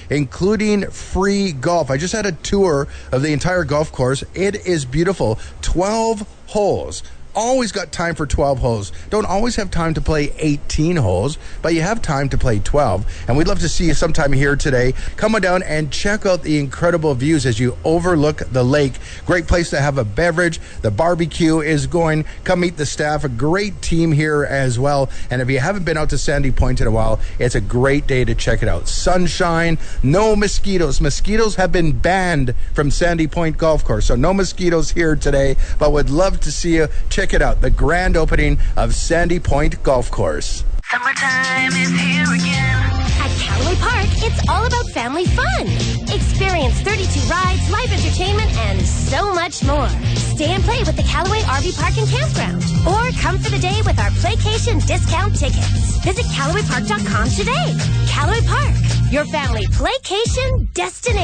including free golf. I just had a tour of the entire golf course. It is beautiful. 12 holes. Always got time for 12 holes. Don't always have time to play 18 holes, but you have time to play 12. And we'd love to see you sometime here today. Come on down and check out the incredible views as you overlook the lake. Great place to have a beverage. The barbecue is going. Come meet the staff. A great team here as well. And if you haven't been out to Sandy Point in a while, it's a great day to check it out. Sunshine, no mosquitoes. Mosquitoes have been banned from Sandy Point Golf Course, so no mosquitoes here today, but would love to see you check it out, the grand opening of Sandy Point Golf Course. Summertime is here again. At Callaway Park, it's all about family fun. Experience 32 rides, live entertainment, and so much more. Stay and play with the Callaway RV Park and Campground. Or come for the day with our Playcation discount tickets. Visit CallawayPark.com today. Callaway Park, your family playcation destination.